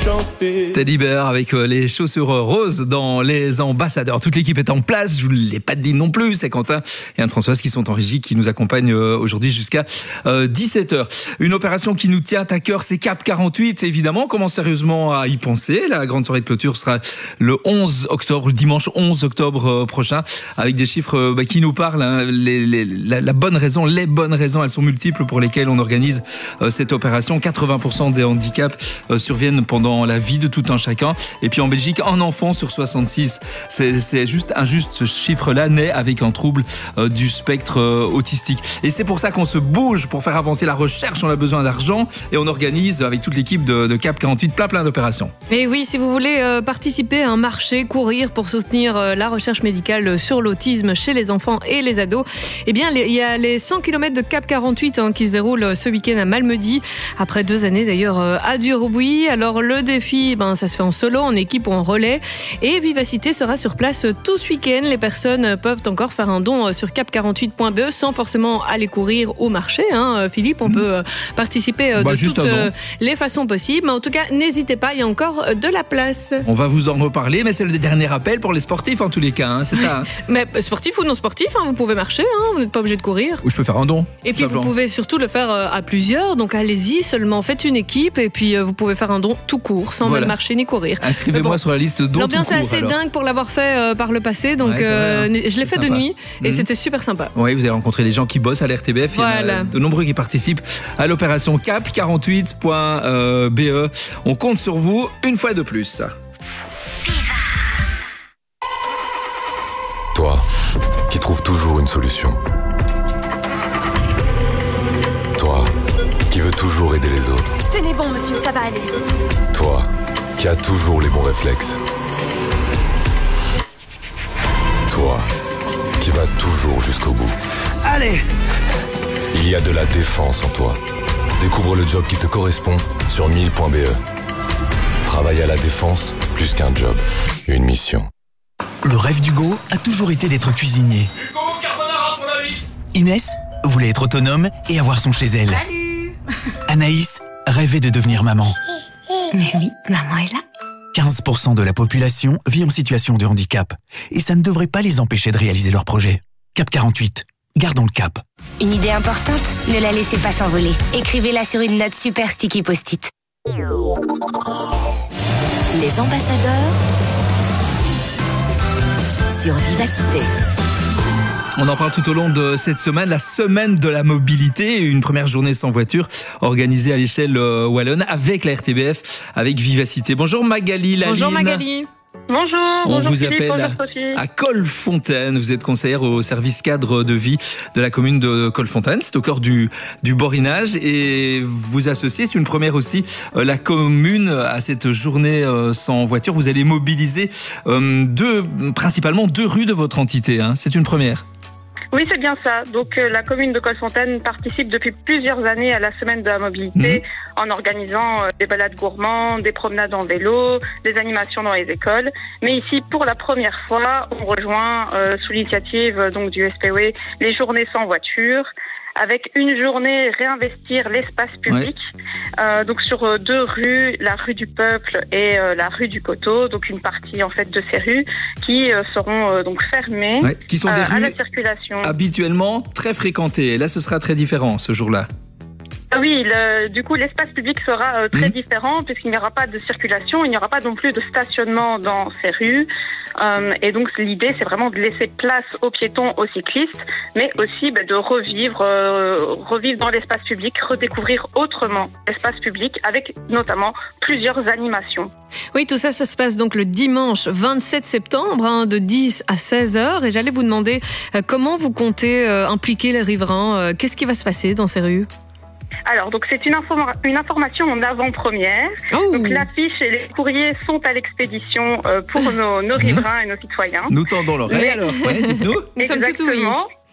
chanter. Teddy Bear avec les chaussures roses dans Les Ambassadeurs. Toute l'équipe est en place, je ne vous l'ai pas dit non plus, c'est Quentin et Anne-Françoise qui sont en régie, qui nous accompagnent aujourd'hui jusqu'à 17h. Une opération qui nous tient à cœur, c'est Cap 48, évidemment. On commence sérieusement à y penser. La grande soirée de clôture sera le 11 octobre, le dimanche 11 octobre prochain, avec des chiffres qui nous parlent. Hein. Les bonnes raisons, elles sont multiples pour lesquelles on organise cette opération. 80% des handicaps surviennent pendant la vie de tout un chacun. Et puis en Belgique, un enfant sur 66. C'est juste injuste. Ce chiffre-là naît avec un trouble du spectre autistique. Et c'est pour ça qu'on se bouge pour faire avancer la recherche. On a besoin d'argent et on organise avec toute l'équipe de Cap 48 plein d'opérations. Et oui, si vous voulez participer à un marché, courir pour soutenir la recherche médicale sur l'autisme chez les enfants et les ados, eh bien, il y a les 100 km de Cap 48 qui se déroulent ce week-end à Malmedy. Après 2 années d'ailleurs à Durbouy. Alors le défi, ça se fait en solo, en équipe ou en relais. Et Vivacité sera sur place tout ce week-end. Les personnes peuvent encore faire un don sur cap48.be sans forcément aller courir au marché. Philippe, on peut participer de toutes les façons possibles. Mais en tout cas, n'hésitez pas, il y a encore de la place. On va vous en reparler, mais c'est le dernier appel pour les sportifs en tous les cas, c'est ça. Mais sportifs ou non sportifs, vous pouvez marcher, vous n'êtes pas obligé de courir. Ou je peux faire un don. Et puis vous pouvez surtout le faire à plusieurs, donc allez-y, seulement faites une équipe et puis vous pouvez faire un don tout court, sans même marcher ni courir. Inscrivez-moi sur la liste don. L'ambiance est assez dingue pour l'avoir fait par le passé, donc je l'ai fait de nuit et c'était super sympa. Oui, vous allez rencontrer les gens qui bossent à l'RTBF, il y en a de nombreux qui participent à l'opération cap48.be. On compte sur vous une fois de plus. Toi, qui trouves toujours une solution. Toi, qui veux toujours aider les autres. Tenez bon, monsieur, ça va aller. Toi, qui as toujours les bons réflexes. Toi, qui vas toujours jusqu'au bout. Allez! Il y a de la défense en toi. Découvre le job qui te correspond sur 1000.be. Travailler à la défense, plus qu'un job, une mission. Le rêve d'Hugo a toujours été d'être cuisinier. Hugo, carbonara pour la 8. Inès voulait être autonome et avoir son chez elle. Salut. Anaïs rêvait de devenir maman. Mais oui, maman est là. 15% de la population vit en situation de handicap. Et ça ne devrait pas les empêcher de réaliser leurs projets. Cap 48. Gardons le cap. Une idée importante, ne la laissez pas s'envoler. Écrivez-la sur une note super sticky post-it. Les ambassadeurs sur Vivacité. On en parle tout au long de cette semaine, la semaine de la mobilité, une première journée sans voiture organisée à l'échelle wallonne avec la RTBF, avec Vivacité. Bonjour Magali Laline. Bonjour Magali. Bonjour, on vous Philippe, appelle à Colfontaine. Vous êtes conseillère au service cadre de vie de la commune de Colfontaine. C'est au cœur du Borinage et vous associez, c'est une première aussi, la commune à cette journée sans voiture. Vous allez mobiliser principalement 2 rues de votre entité. C'est une première. Oui, c'est bien ça. Donc, la commune de Colfontaine participe depuis plusieurs années à la semaine de la mobilité en organisant des balades gourmandes, des promenades en vélo, des animations dans les écoles. Mais ici, pour la première fois, on rejoint sous l'initiative donc du SPW les journées sans voiture, avec une journée réinvestir l'espace public. Donc sur 2 rues, la rue du Peuple et la rue du Coteau, donc une partie en fait de ces rues qui seront donc fermées qui sont des rues à la circulation. Habituellement très fréquentées. Et là, ce sera très différent ce jour-là. Oui, du coup, l'espace public sera très différent puisqu'il n'y aura pas de circulation, il n'y aura pas non plus de stationnement dans ces rues. Et donc, l'idée, c'est vraiment de laisser place aux piétons, aux cyclistes, mais aussi de revivre dans l'espace public, redécouvrir autrement l'espace public avec notamment plusieurs animations. Oui, tout ça, ça se passe donc le dimanche 27 septembre, de 10 à 16h. Et j'allais vous demander comment vous comptez impliquer les riverains. Qu'est-ce qui va se passer dans ces rues ? Alors, donc c'est une information en avant-première. Oh. Donc l'affiche et les courriers sont à l'expédition pour nos riverains et nos citoyens. Nous tendons l'oreille alors, dites-nous. Nous sommes tout oui.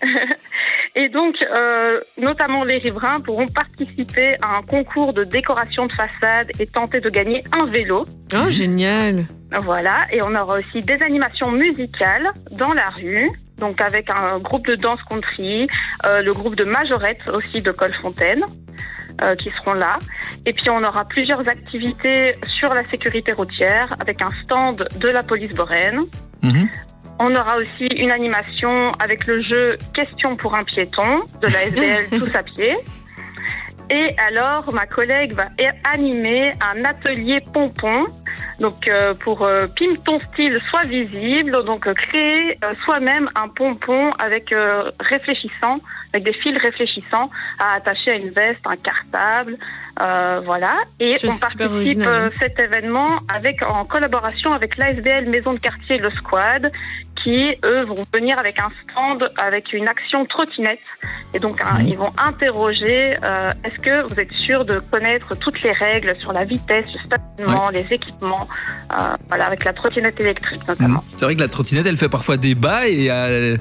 Et donc, notamment les riverains pourront participer à un concours de décoration de façade et tenter de gagner un vélo. Oh, génial! Voilà, et on aura aussi des animations musicales dans la rue, donc avec un groupe de danse country, le groupe de Majorette aussi de Colfontaine, qui seront là. Et puis on aura plusieurs activités sur la sécurité routière avec un stand de la police Boraine. On aura aussi une animation avec le jeu Question pour un piéton de la SBL Tous à pied. Et alors, ma collègue va animer un atelier pompon, donc pour que ton style soit visible, donc créer soi-même un pompon avec avec des fils réfléchissants à attacher à une veste, un cartable, voilà. Et on participe cet événement en collaboration avec l'ASBL Maison de Quartier Le Squad, qui, eux, vont venir avec un stand, avec une action trottinette. Et donc, ils vont interroger, est-ce que vous êtes sûr de connaître toutes les règles sur la vitesse, le stationnement, les équipements, voilà, avec la trottinette électrique notamment. C'est vrai que la trottinette, elle fait parfois débat et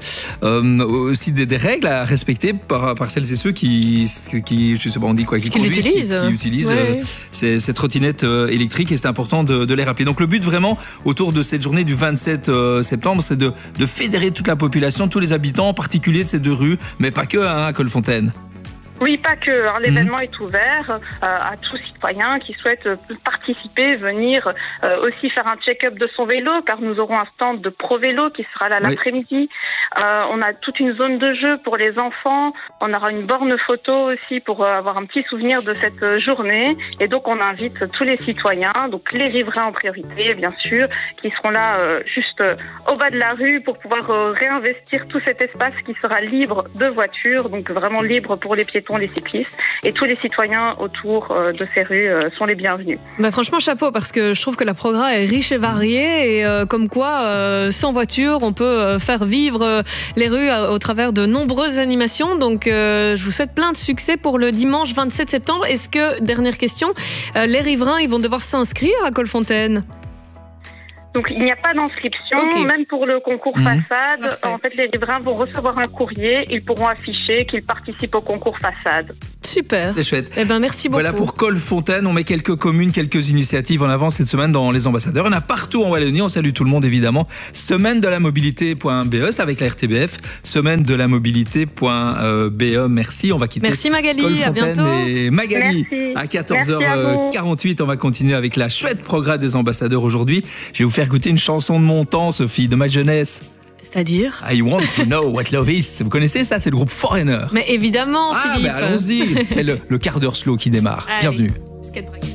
aussi des règles à respecter par celles et ceux qui je sais pas, on dit quoi, qui conduisent, qui utilisent ces trottinettes électriques, et c'est important de les rappeler. Donc le but vraiment autour de cette journée du 27 septembre, c'est de fédérer toute la population, tous les habitants, en particulier de ces deux rues, mais pas que à Colfontaine. Oui, pas que. Alors, l'événement est ouvert à tout citoyen qui souhaite participer, venir aussi faire un check-up de son vélo, car nous aurons un stand de Pro Vélo qui sera là l'après-midi. On a toute une zone de jeu pour les enfants. On aura une borne photo aussi pour avoir un petit souvenir de cette journée. Et donc, on invite tous les citoyens, donc les riverains en priorité, bien sûr, qui seront là juste au bas de la rue pour pouvoir réinvestir tout cet espace qui sera libre de voitures, donc vraiment libre pour les piétons, les cyclistes, et tous les citoyens autour de ces rues sont les bienvenus. Bah franchement, chapeau, parce que je trouve que la programme est riche et variée, et comme quoi, sans voiture, on peut faire vivre les rues au travers de nombreuses animations. Donc, je vous souhaite plein de succès pour le dimanche 27 septembre. Est-ce que, dernière question, les riverains, ils vont devoir s'inscrire à Colfontaine ? Donc, il n'y a pas d'inscription, même pour le concours façade. Parfait. En fait, les riverains vont recevoir un courrier, ils pourront afficher qu'ils participent au concours façade. Super. C'est chouette. Eh ben, merci beaucoup. Voilà pour Colfontaine. On met quelques communes, quelques initiatives en avant cette semaine dans les ambassadeurs. Il y en a partout en Wallonie. On salue tout le monde, évidemment. Semaine de la mobilité.be, c'est avec la RTBF. Semaine de la mobilité.be. Merci. On va quitter. Merci Magali. Colfontaine à bientôt. et Magali. Merci. À 14h48, on va continuer avec la chouette programme des ambassadeurs aujourd'hui. Je vais vous faire écouter une chanson de mon temps, Sophie, de ma jeunesse. C'est-à-dire I want to know what love is. Vous connaissez ça? C'est le groupe Foreigner. Mais évidemment, Philippe. Allons-y. C'est le quart d'heure slow qui démarre. Allez. Bienvenue. Skate break.